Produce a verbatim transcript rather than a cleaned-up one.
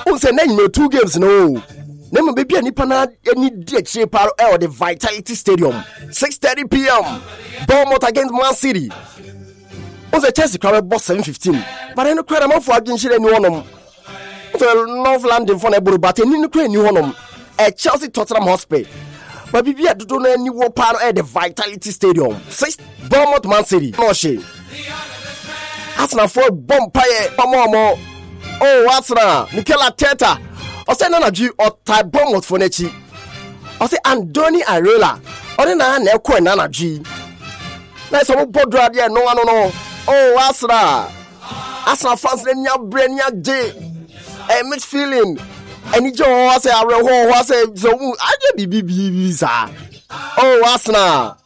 On say name two games no. Name baby nipa na any D H A paro or the Vitality Stadium. six thirty p.m. Bournemouth against Man City. On the Chelsea crowd boss seven fifteen. But I no crowd am for against any one of so North London for Neburu but any no crowd any one of a Chelsea Tottenham Hotspur. But baby I don't know any war paro at the Vitality Stadium. six Bournemouth Man City. No she. Arsenal for Bompire Pamomo. Oh, Arsenal Mikel Arteta. I say Nana G or Ty Bournemouth for Nechi. I say Andoni Areola. I don't know Neko Nana G. Nice some bodra there. No one no. Oh, Arsenal. Arsenal fans then ya brain ya day. A mixed feeling. And you just say I will say so. I just be be be sir. Oh, Arsenal.